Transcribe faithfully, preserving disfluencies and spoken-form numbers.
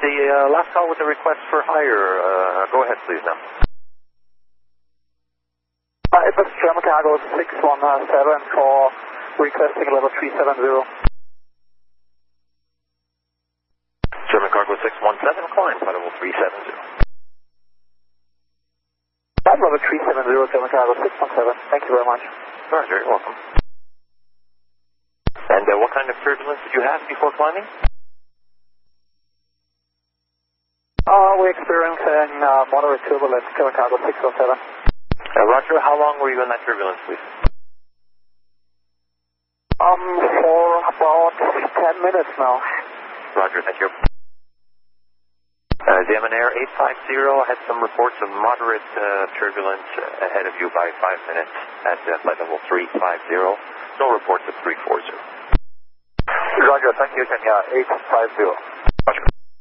the uh, last call with the request for hire. Uh, go ahead, please, now. Uh, it was German Cargo six one seven for requesting level three seven zero. German Cargo six one seven, climb flight level three seven zero. Flight level three seven zero, German Cargo six one seven. Thank you very much. Roger, you're welcome. And uh, what kind of turbulence did you have before climbing? Uh, we're experiencing uh, moderate turbulence, German Cargo six one seven. Uh, Roger, how long were you in that turbulence, please? Um, for about ten minutes now. Roger, thank you. Uh, Diamond Air eight five zero, I had some reports of moderate uh, turbulence ahead of you by five minutes at uh, flight level three five zero. No reports of three four zero. Roger, thank you, Kenya eight five zero.